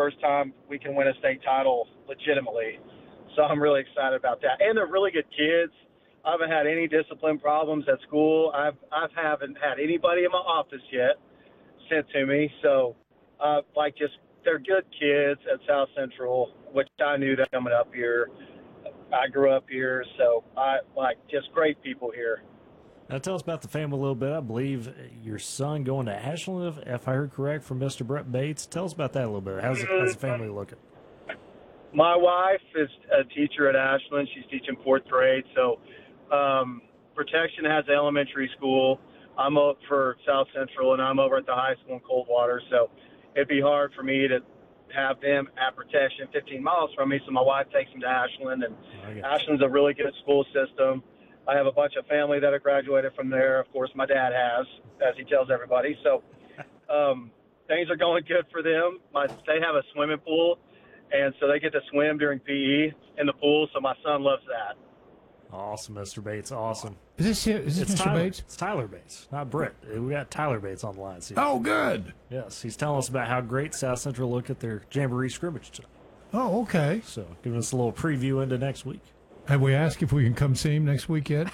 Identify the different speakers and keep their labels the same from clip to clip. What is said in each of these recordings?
Speaker 1: first time we can win a state title legitimately. So I'm really excited about that. And they're really good kids. I haven't had any discipline problems at school. I haven't had anybody in my office yet sent to me. So, they're good kids at South Central, which I knew that coming up here. I grew up here, so just great people here.
Speaker 2: Now tell us about the family a little bit. I believe your son going to Ashland, if I heard correct, from Mr. Brett Bates. Tell us about that a little bit. How's the family looking?
Speaker 1: My wife is a teacher at Ashland. She's teaching 4th grade. So Protection has elementary school. I'm up for South Central, and I'm over at the high school in Coldwater. So it'd be hard for me to have them at Protection 15 miles from me. So my wife takes them to Ashland, and Ashland's a really good school system. I have a bunch of family that have graduated from there. Of course, my dad has, as he tells everybody. So things are going good for them. They have a swimming pool, and so they get to swim during PE in the pool, so my son loves that.
Speaker 2: Awesome, Mr. Bates. Awesome.
Speaker 3: Is this Mr.
Speaker 2: Tyler,
Speaker 3: Bates?
Speaker 2: It's Tyler Bates, not Brett. We got Tyler Bates on the line.
Speaker 3: Oh, good.
Speaker 2: Yes, he's telling us about how great South Central looked at their Jamboree scrimmage today.
Speaker 3: Oh, okay.
Speaker 2: So giving us a little preview into next week.
Speaker 3: Have we asked if we can come see him next week yet?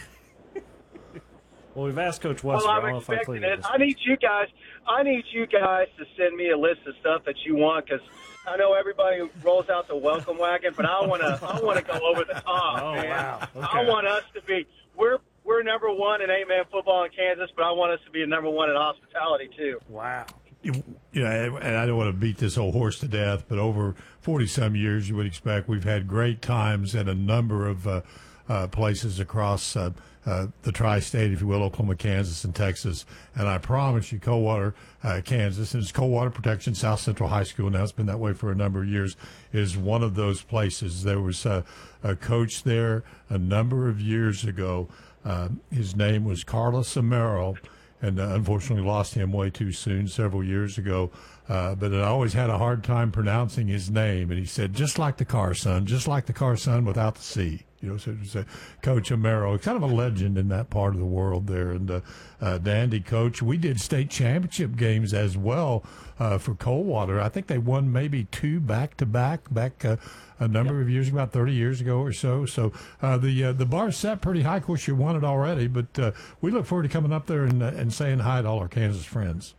Speaker 2: Well, we've asked Coach Wester.
Speaker 1: Well, I'm expecting it. I need you guys to send me a list of stuff that you want, because I know everybody rolls out the welcome wagon, but I want to go over the top.
Speaker 2: Oh,
Speaker 1: man.
Speaker 2: wow. Okay.
Speaker 1: I want us to be we're number one in 8-man football in Kansas, but I want us to be number one in hospitality too.
Speaker 2: Wow.
Speaker 3: And I don't want to beat this old horse to death, but over 40-some years, you would expect we've had great times at a number of places across the tri-state, if you will, Oklahoma, Kansas, and Texas. And I promise you, Coldwater, Kansas, and it's Coldwater Protection South Central High School now. It's been that way for a number of years, is one of those places. There was a coach there a number of years ago. His name was Carlos Amaro, and unfortunately lost him way too soon several years ago. But I always had a hard time pronouncing his name. And he said, just like the car, son without the C. So it was Coach Amaro, kind of a legend in that part of the world there. And dandy coach. We did state championship games as well for Coldwater. I think they won maybe 2 back-to-back a number of years, about 30 years ago or so. So the bar's set pretty high. Of course, you won it already, but we look forward to coming up there and saying hi to all our Kansas friends.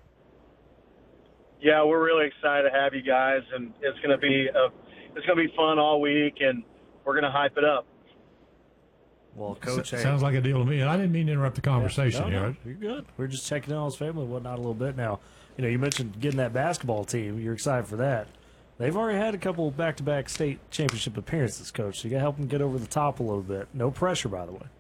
Speaker 1: Yeah, we're really excited to have you guys, and it's going to be fun all week, and we're going to hype it up.
Speaker 2: Well, Coach,
Speaker 3: sounds like a deal to me. And I didn't mean to interrupt the conversation here.
Speaker 2: No, you're good. We're just checking in on his family and whatnot a little bit now. You mentioned getting that basketball team. You're excited for that. They've already had a couple back-to-back state championship appearances, Coach. So you got to help them get over the top a little bit. No pressure, by the way.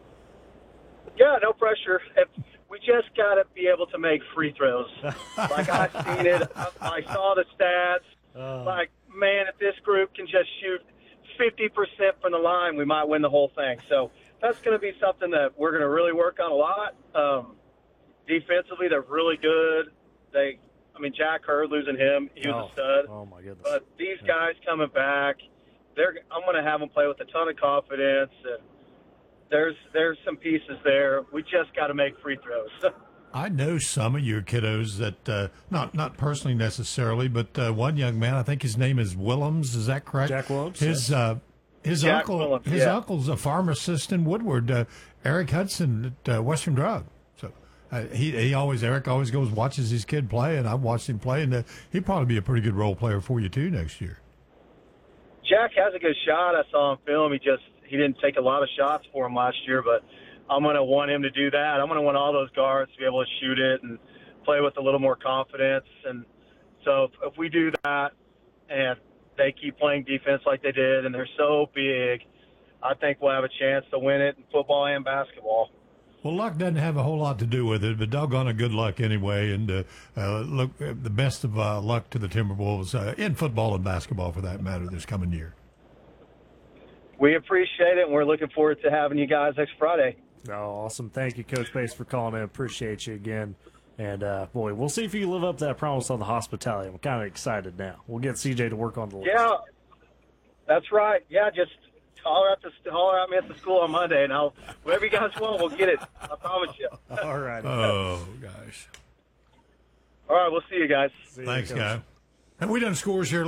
Speaker 1: Yeah, no pressure. We just got to be able to make free throws. I've seen it. I saw the stats. Man, if this group can just shoot 50% from the line, we might win the whole thing. So that's going to be something that we're going to really work on a lot. Defensively, they're really good. Jack Hurd, losing him, he was a stud.
Speaker 2: Oh, my goodness.
Speaker 1: But these guys coming back, I'm going to have them play with a ton of confidence. And there's some pieces there. We just got to make free throws.
Speaker 3: I know some of your kiddos that, not personally necessarily, but one young man, I think his name is Willems. Is that correct?
Speaker 2: Jack Willems.
Speaker 3: His uncle's a pharmacist in Woodward, Eric Hudson at Western Drug. So Eric always goes watches his kid play, and I've watched him play, and he'd probably be a pretty good role player for you too next year.
Speaker 1: Jack has a good shot. I saw him film. He didn't take a lot of shots for him last year, but I'm going to want him to do that. I'm going to want all those guards to be able to shoot it and play with a little more confidence. And so if we do that and they keep playing defense like they did and they're so big, I think we'll have a chance to win it in football and basketball.
Speaker 3: Well, luck doesn't have a whole lot to do with it, but doggone a good luck anyway. And look, the best of luck to the Timberwolves in football and basketball, for that matter, this coming year.
Speaker 1: We appreciate it, and we're looking forward to having you guys next Friday.
Speaker 2: Oh, awesome. Thank you, Coach Bates, for calling in. Appreciate you again. And, boy, we'll see if you live up to that promise on the hospitality. I'm kind of excited now. We'll get CJ to work on the list.
Speaker 1: Yeah, that's right. Yeah, just holler at me at the school on Monday, and whatever you guys want, we'll get it. I promise you.
Speaker 2: All right.
Speaker 3: Oh, gosh.
Speaker 1: All right, we'll see you guys.
Speaker 3: Thanks, guy. Have we done scores here?